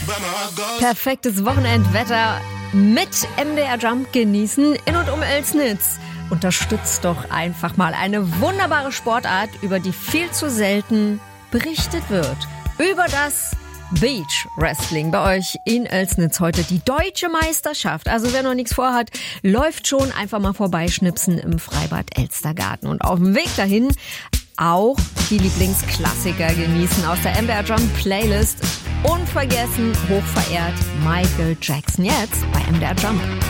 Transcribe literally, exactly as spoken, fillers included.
Perfektes Wochenendwetter mit M D R Jump genießen in und um Elsnitz. Unterstützt doch einfach mal eine wunderbare Sportart, über die viel zu selten berichtet wird. Über das Beach Wrestling bei euch in Elsnitz heute die deutsche Meisterschaft. Also wer noch nichts vorhat, läuft schon, einfach mal vorbeischnipsen im Freibad Elstergarten. Und auf dem Weg dahin auch die Lieblingsklassiker genießen aus der M D R Jump Playlist. Unvergessen, hochverehrt Michael Jackson jetzt bei M D R Jump.